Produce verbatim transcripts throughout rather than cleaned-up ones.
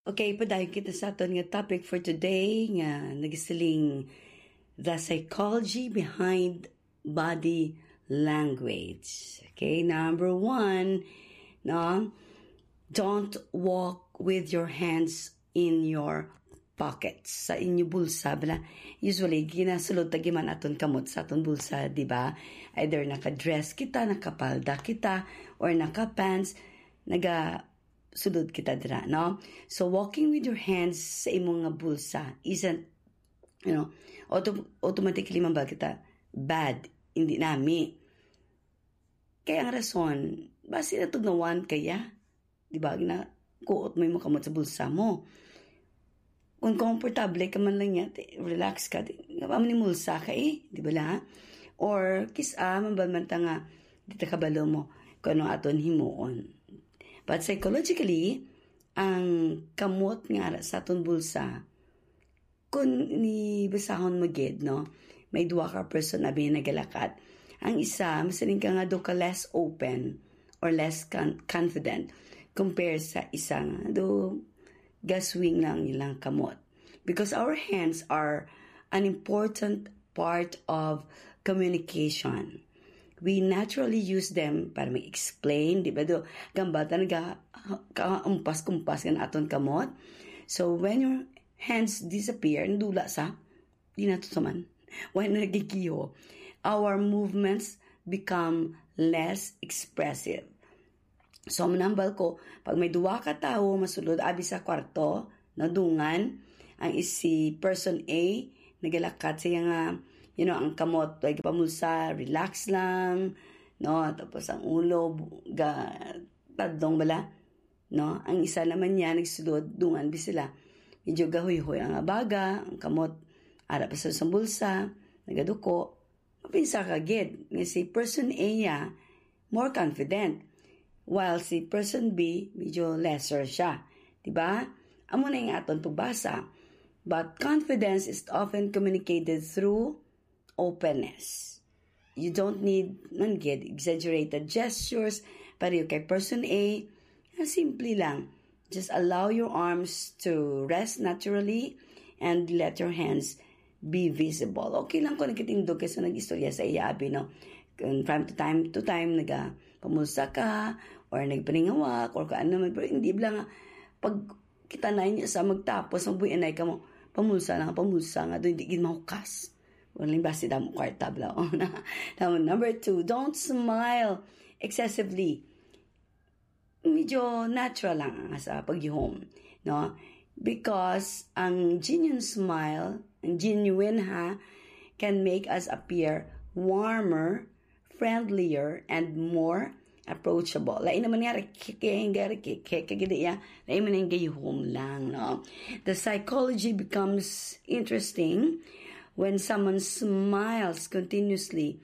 Okay, padayon kita sa aton nga topic for today nga nagisiling the psychology behind body language. Okay, number one, no, don't walk with your hands in your pockets, sa inyo bulsa. Bala, usually, ginasulod tagiman aton kamot sa aton bulsa, di ba? Either naka-dress kita, nakapalda kita, or naka-pants, naga sulod kita dira, no? So, walking with your hands sa imong nga bulsa isn't, you know, auto- automatically mambal kita bad, hindi nami. Kaya ang rason, basi na tugnawan kaya, di ba, na kuot mo yung kamot sa bulsa mo. Kung komportable ka man lang yan, relax ka, nga pa man yung mulsa ka eh, di ba la? Or, kisa, mambal man ta nga, dito kabalo mo, kung ano aton himuon. But psychologically, ang kamot nga sa aton bulsa, kung ni basahon magid, no, may duwa ka person na binagalakat. Ang isa, masaling ka nga do ka less open or less con- confident compare sa isang do gaswing lang ilang kamot. Because our hands are an important part of communication. We naturally use them para mag-explain, di ba? Do, gambata naga kaumpas-kumpas kan aton kamot. So, when your hands disappear, ndula sa, di na to saman. When nagigiyo, our movements become less expressive. So, manambal ko, pag may duwa ka tao, masulod, abi sa kwarto, nadungan, ang isi person A, nagalakat siya nga, you know, ang kamot, like, pamulsa, relax lang, no, tapos ang ulo, ga, tadong bala, no, ang isa naman niya, nagsulod, dungan, bisila, medyo gahoy-hoy ang abaga, ang kamot, ara pa sa bulsa, nagaduko, mapinsa ka gid, nga si person A ya, more confident, while si person B, medyo lesser siya, diba? Amo na yung aton pagbasa, but confidence is often communicated through openness. You don't need man get exaggerated gestures, pero kay person A, simply lang, just allow your arms to rest naturally and let your hands be visible. Okay lang kung nagkitindog kasi nag-istorya sa iyabi, no? From to time to time, naga pamulsa ka, or nagpaningawak, or kaano man, pero hindi lang, pag kita na niya sa magtapos, magbuyanay ka mo, pamulsa lang, pamulsa nga, doon hindi mahukas. Walang basi damo kwarta bla. Number two, don't smile excessively. Medyo natural lang sa paghihom, no? Because ang genuine smile, ang genuine ha, can make us appear warmer, friendlier, and more approachable. Lain naman nga, kaya kagida ya, lain man yung gayihom lang, no? The psychology becomes interesting when someone smiles continuously,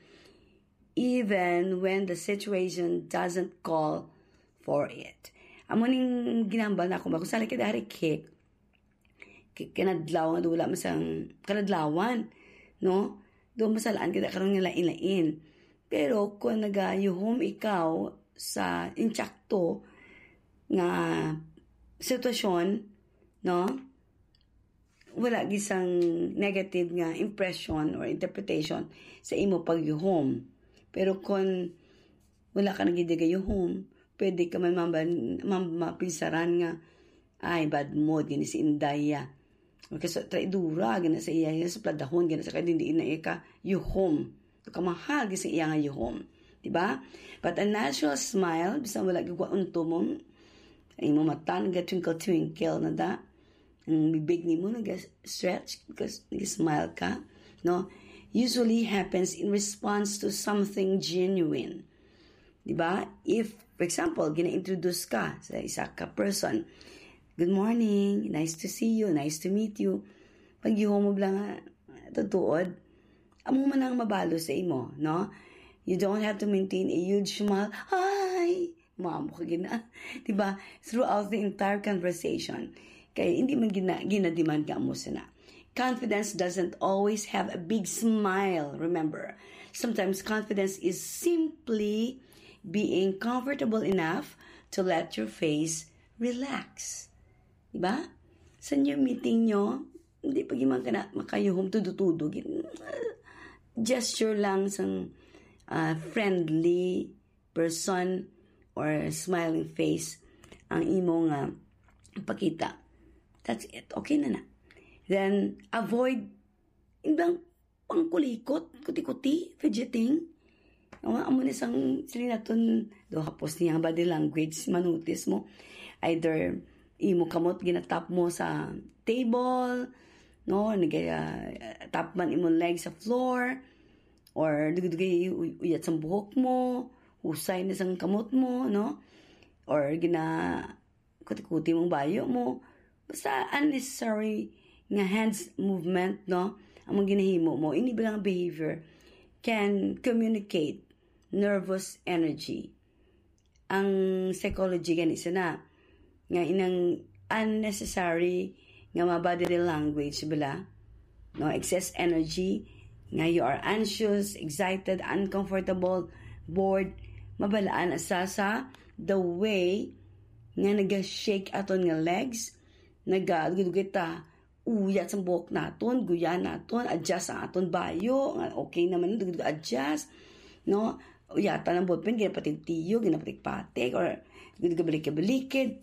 even when the situation doesn't call for it. Amo ning ginambal na ako ba, kung saan kita hari cake, kanadlaw nga wala masang kanadlawan, no? Doon masalaan kita karong nilain-lain. Pero kung nagayuhom ikaw sa inchakto nga sitwasyon, no? Wala gisang negative nga impression or interpretation sa imo pagyuhom. Pero kung wala ka nagigayuhom, pwede ka man mapinsaran nga, ay, bad mood, gini si Indaya. Kasi traidura, gina sa iya, sa pladahon, gina sa kaya hindi na ika yuhom. Ito kamahal, gina sa iya nga yuhom. Diba? But a natural smile, bisa wala gagwa unto mo, ay mo mata, nag-twinkle-twinkle na da, ang bibig ni mo nag-stretch because nag-smile ka, no? Usually happens in response to something genuine. Diba? If, for example, gina-introduce ka sa isa ka person, good morning, nice to see you, nice to meet you. Pag yuho mo lang, tutuod, amo man ang mabalo sa imo, no? You don't have to maintain a huge smile. Hi! Mamo ka gina. Diba? Throughout the entire conversation. Kaya hindi man gina, ginadiman ka mo sana. Confidence doesn't always have a big smile, remember. Sometimes confidence is simply being comfortable enough to let your face relax. Diba? Sa new meeting nyo, hindi pag yung mga makayuhom tudo-tudo. Gesture lang sang uh, friendly person or smiling face ang imong uh, pakita. That's it. Okay na na. Then, avoid ibang pangkulikot, kuti-kuti, fidgeting. Ang amo na sang silinaton do hapos niya body language, manutis mo. Either imo kamot ginatap mo sa table, no, nagaya tap man imong legs sa floor, or dugay uyat sa buhok mo, usay na sang kamot mo, no? Or gina kuti-kuti mong bayo mo. Basta unnecessary nga hands movement, no? Ang mga ginahimo mo, ini bilang behavior can communicate nervous energy. Ang psychology gani isa na nga inang unnecessary nga mga body language bala, no? Excess energy nga you are anxious, excited, uncomfortable, bored, mabalaan asa sa the way nga naga-shake aton nga legs, naga-gudugita uyat sa buhok naton, guya naton, adjust ang aton bayo, nga okay naman dugdug adjust, no? Uyata ng ballpen, ginapatig-tiyo, ginapatig-patig, or ginapatig-balikid.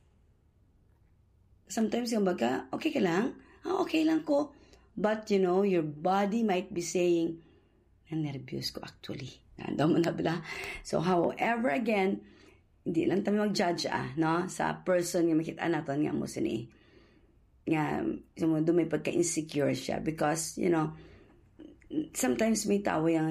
Sometimes yung baga, okay ka lang? Ah, okay lang ko. But, you know, your body might be saying, na-nervyos ko actually. Nandun mo na bala. So, however, again, hindi lang tayo mag-judge ah, no? Sa person nga makita natin nga mo sini. Nga, doon may pagka-insecure siya. Because, you know, sometimes may tao yung